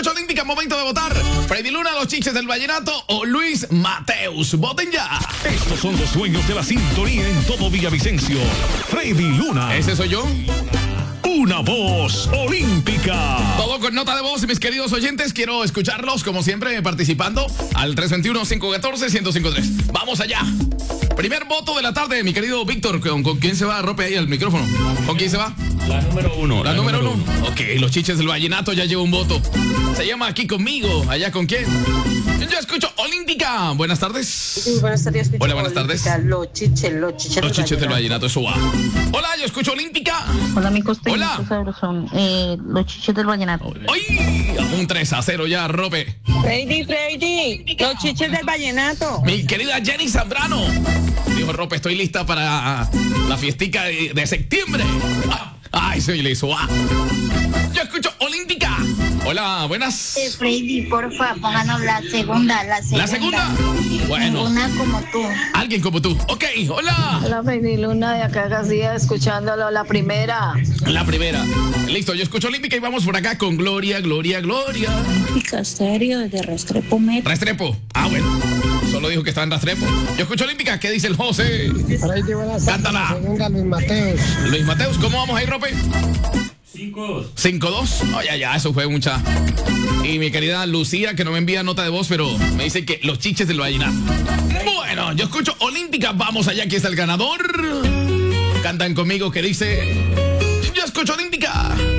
escucho Olímpica, momento de votar. Freddy Luna, Los Chiches del Vallenato o Luis Mateus. Voten ya. Estos son los dueños de la sintonía en todo Villavicencio. Freddy Luna. ¿Ese soy yo? Una voz olímpica. Todo con nota de voz, mis queridos oyentes. Quiero escucharlos, como siempre, participando al 321-514-1053. Vamos allá. Primer voto de la tarde, mi querido Víctor. ¿Con quién se va? Rompe ahí el micrófono. ¿Con quién se va? La número uno. La número uno. Ok, Los Chiches del Vallenato ya lleva un voto. Se llama Aquí Conmigo. ¿Allá con quién? Yo escucho Olímpica. Buenas tardes. Sí, buenas tardes. Hola, buenas tardes. Los Chiches del Vallenato, eso va. Hola, yo escucho Olímpica. Hola, mi costeño. Hola. Sabrosón. Los Chiches del Vallenato. ¡Ay! Un 3-0 ya, Rope. Freddy, Los Chiches del Vallenato. Mi querida Jenny Zambrano. Dijo Rope, estoy lista para la fiestica de septiembre. Ay, soy liso. Yo escucho Olímpica. Hola, buenas. Freddy, porfa, pónganos la segunda. ¿La segunda? Bueno. Una como tú. Alguien como tú. Ok, hola. Hola, Freddy Luna, de acá García, escuchándolo, la primera. La primera. Listo, yo escucho Olímpica y vamos por acá con Gloria. Olímpica, serio, de Restrepo Met. Restrepo. Bueno. Solo dijo que está en Restrepo. Yo escucho Olímpica. ¿Qué dice el José? Freddy, buenas tardes. Cántala. La segunda, Luis Mateus. Luis Mateus, ¿cómo vamos ahí, Rope? 5-2. 5-2. Ya, eso fue mucha. Y mi querida Lucía, que no me envía nota de voz, pero me dice que Los Chiches del Vallenato. Bueno, yo escucho Olímpica. Vamos allá, aquí está el ganador. Cantan conmigo, que dice... Yo escucho Olímpica.